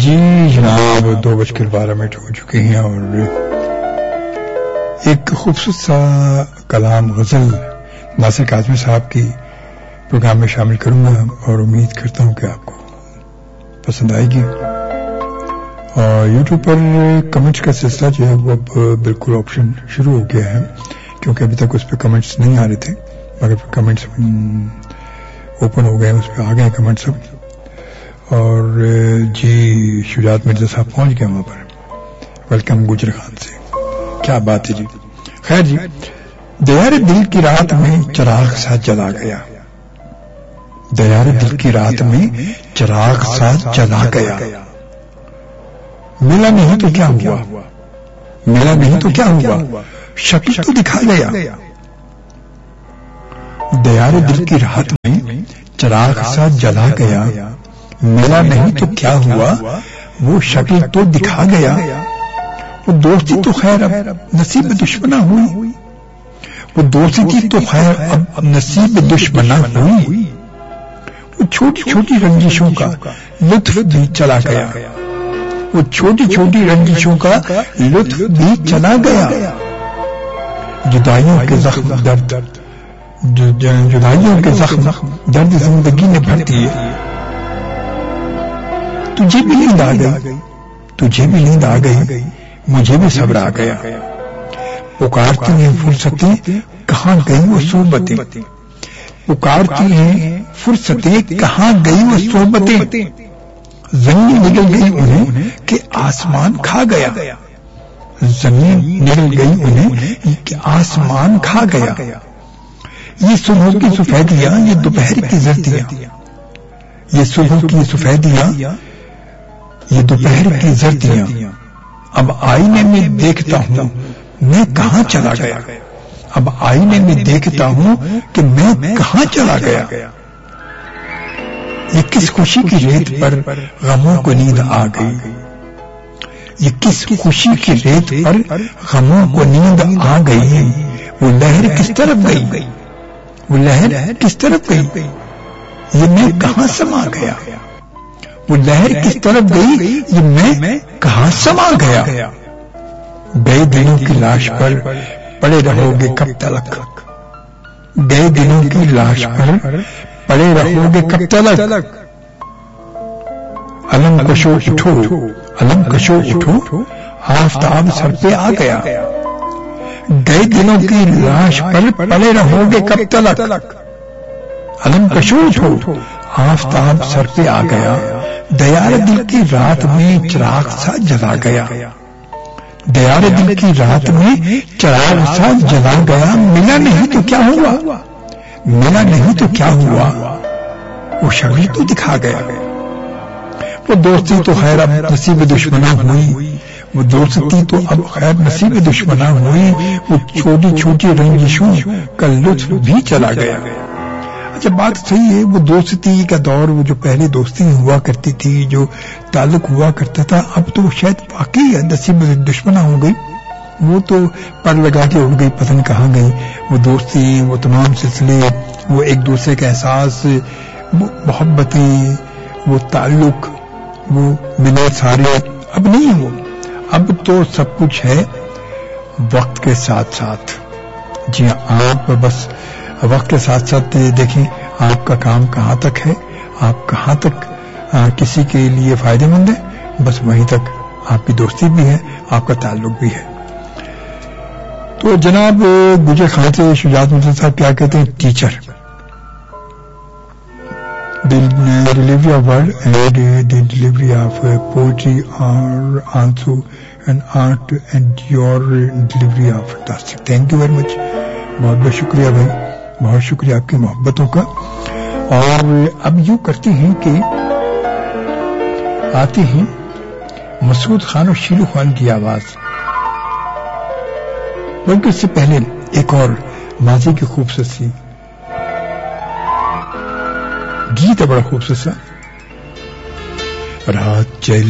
جی جناب 2:12 ہو چکے ہیں اور ایک خوبصورت سا کلام غزل ناصر کاظمی صاحب کی پروگرام میں شامل کروں گا اور امید کرتا ہوں کہ آپ کو پسند آئے گی. اور یوٹیوب پر کمنٹس کا سلسلہ جو ہے وہ اب بالکل آپشن شروع ہو گیا ہے کیونکہ ابھی تک اس پہ کمنٹس نہیں آ رہے تھے مگر کمنٹس اوپن ہو گئے ہیں, اس پہ آ گئے کمنٹ سب. اور جی شجاعت مرزا صاحب پہنچ گئے وہاں پر. ویلکم گجر خان سے, کیا بات ہے جی. خیر جی, دیار دل کی رات میں چراغ سا جلا گیا, دیار دل کی رات میں چراغ سا جلا گیا, ملا نہیں تو کیا ہوا, ملا نہیں تو کیا ہوا, شکل تو دکھا گیا. دیار دل کی رات میں چراغ سا جلا گیا, ملا نہیں تو کیا ہوا, وہ شکل تو دکھا گیا. وہ دوستی تو خیر اب نصیب دشمنا ہوئی, وہ دوستی تو خیر اب نصیب دشمنا ہوئی. وہ چھوٹی چھوٹی رنجشوں کا لطف بھی چلا گیا, وہ چھوٹی چھوٹی رنجشوں کا لطف بھی چلا گیا. جدائیوں کے زخم درد, جدائیوں کے زخم درد زندگی نے بھر دیے. تجھے بھی نیند آ گئی, تجھے بھی نیند آ گئی, مجھے بھی صبر آ گیا. پکارتی ہیں فرصتیں کہاں گئی وہ صحبتیں, پکارتی ہیں فرصتیں کہاں گئی وہ صحبتیں. زمین نگل گئی انہیں کہ آسمان کھا گیا, زمین نگل گئی انہیں کہ آسمان کھا گیا. یہ صبح کی سفیدیاں, یہ دوپہر کی زردیاں, یہ صبح کی سفیدیاں, یہ دوپہر کی زردیاں. اب آئینے میں دیکھتا ہوں میں کہاں چلا گیا, اب آئینے میں دیکھتا ہوں کہ میں کہاں چلا گیا. یہ کس خوشی کی ریت پر غموں کو نیند آ گئی, یہ کس خوشی کی ریت پر غموں کو نیند آ گئی. وہ لہر کس طرف گئی, وہ لہر کس طرف گئی, یہ میں کہاں سما گیا. وہ لہر کس طرف گئی, یہ میں کہاں سما گیا. گئے دنوں کی لاش پر پڑے رہو گے کب تلک, گئے دنوں کی لاش پر پڑے رہو گے کب تلک. علم کشو اٹھو, علم کشو اٹھو, آفتاب سر پہ آ گیا. گئے دنوں کی لاش پر پڑے رہو گے کب تلک. علم کشو اٹھو, آفتاب سر پہ آ گیا. دیار دل کی رات میں چراغ سا جلا گیا, دیار دل کی رات میں چراغ سا جلا گیا. ملا نہیں تو کیا ہوا, ملا نہیں تو کیا ہوا, وہ شکل تو دکھا گیا. وہ دوستی تو خیر اب نصیب دشمنا ہوئی, وہ دوستی تو اب خیر نصیب دشمنا ہوئی. وہ چھوٹی چھوٹی رنجشوں کا لطف بھی چلا گیا. اچھا بات صحیح ہے, وہ دوستی کا دور, وہ جو پہلے دوستی ہوا کرتی تھی, جو تعلق ہوا کرتا تھا, اب تو شاید واقعی نصیب دشمنا ہو گئی. وہ تو پر لگا کے اڑ گئی, پتہ نہیں کہاں گئی. وہ دوستی, وہ تمام سلسلے, وہ ایک دوسرے کا احساس, وہ محبتیں, وہ تعلق, وہ ملے سارے اب نہیں. وہ اب تو سب کچھ ہے وقت کے ساتھ ساتھ. جی آپ بس وقت کے ساتھ ساتھ دیکھیں آپ کا کام کہاں تک ہے, آپ کہاں تک کسی کے لیے فائدہ مند ہے, بس وہیں تک آپ کی دوستی بھی ہے, آپ کا تعلق بھی ہے. تو جناب گجر خان سے شجاعت مرزا صاحب کیا کہتے ہیں, teacher. The delivery of word and the delivery of poetry are also an art, and your delivery are fantastic. Thank you very much. بہت بہت شکریہ بھائی, بہت شکریہ آپ کی محبتوں کا. اور اب یوں کرتے ہیں کہ آتے ہیں مسعود خان اور شیلو خان کی آواز, بلکہ اس سے پہلے ایک اور ماضی کی خوبصورت سی گیت ہے, بڑا خوبصورت سا. رات چل